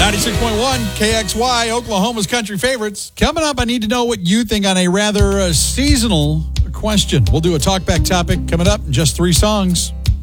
96.1 KXY, Oklahoma's country favorites. Coming up, I need to know what you think on a rather seasonal question. We'll do a talkback topic coming up in just 3 songs.